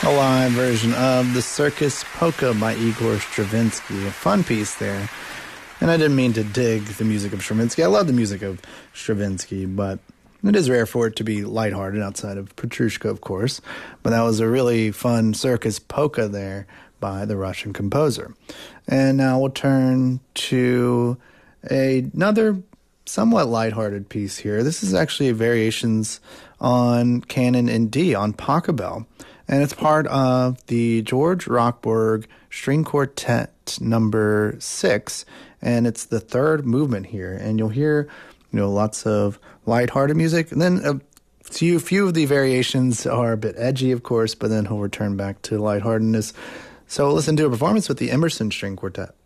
A live version of The Circus Polka by Igor Stravinsky. A fun piece there. And I didn't mean to dig the music of Stravinsky. I love the music of Stravinsky, but it is rare for it to be lighthearted outside of Petrushka, of course. But that was a really fun circus polka there by the Russian composer. And now we'll turn to another somewhat lighthearted piece here. This is actually variations on Canon in D on Pachelbel. And it's part of the George Rochberg String Quartet number 6, and it's the third movement here. And you'll hear, lots of lighthearted music. And then a few of the variations are a bit edgy, of course, but then he'll return back to lightheartedness. So listen to a performance with the Emerson String Quartet.